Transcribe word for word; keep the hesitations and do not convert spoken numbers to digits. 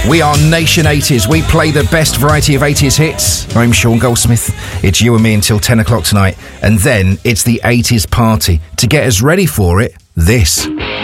We are Nation eighties. We play the best variety of eighties hits. I'm Sean Goldsmith. It's you and me until ten o'clock tonight. And then it's the eighties party. To get us ready for it, this.